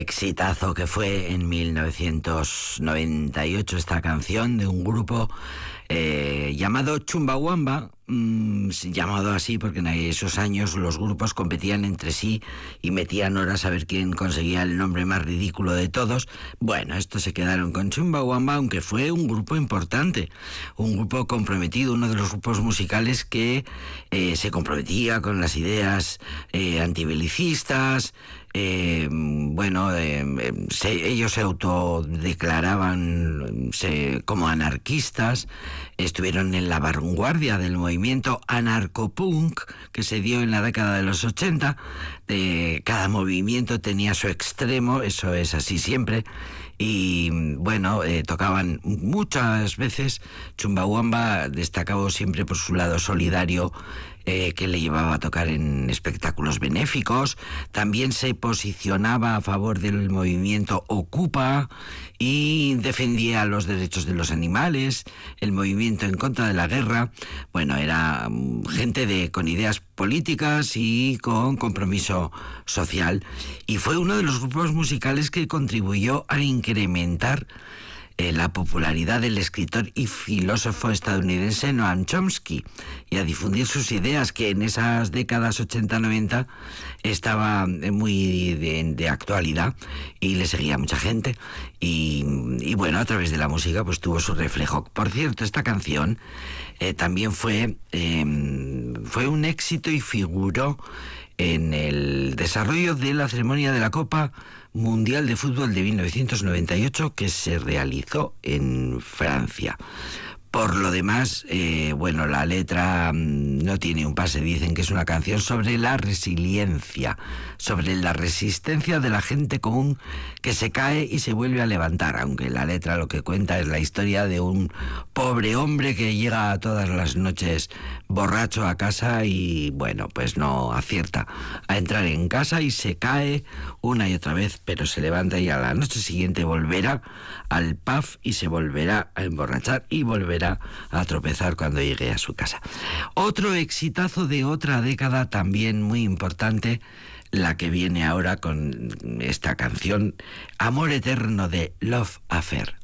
Exitazo que fue en 1998 esta canción de un grupo llamado Chumbawamba, llamado así porque en esos años los grupos competían entre sí y metían horas a ver quién conseguía el nombre más ridículo de todos. Bueno, estos se quedaron con Chumbawamba, aunque fue un grupo importante, un grupo comprometido, uno de los grupos musicales que se comprometía con las ideas antibelicistas. Ellos se autodeclaraban como anarquistas, estuvieron en la vanguardia del movimiento anarcopunk que se dio en la década de los 80. Cada movimiento tenía su extremo, eso es así siempre. Y tocaban muchas veces. Chumbawamba destacado siempre por su lado solidario, que le llevaba a tocar en espectáculos benéficos. También se posicionaba a favor del movimiento Ocupa y defendía los derechos de los animales, el movimiento en contra de la guerra. Bueno, era gente con ideas políticas y con compromiso social, y fue uno de los grupos musicales que contribuyó a incrementar la popularidad del escritor y filósofo estadounidense Noam Chomsky y a difundir sus ideas, que en esas décadas 80-90 estaba muy de actualidad y le seguía mucha gente, y bueno, a través de la música pues tuvo su reflejo. Por cierto, esta canción también fue un éxito y figuró en el desarrollo de la ceremonia de la Copa Mundial de Fútbol de 1998 que se realizó en Francia. Por lo demás, la letra no tiene un pase. Dicen que es una canción sobre la resiliencia, sobre la resistencia de la gente común que se cae y se vuelve a levantar, aunque la letra lo que cuenta es la historia de un pobre hombre que llega todas las noches borracho a casa y, pues no acierta a entrar en casa y se cae una y otra vez, pero se levanta y a la noche siguiente volverá al pub y se volverá a emborrachar y volverá a tropezar cuando llegue a su casa. Otro exitazo de otra década también muy importante, la que viene ahora con esta canción, Amor Eterno de Love Affair.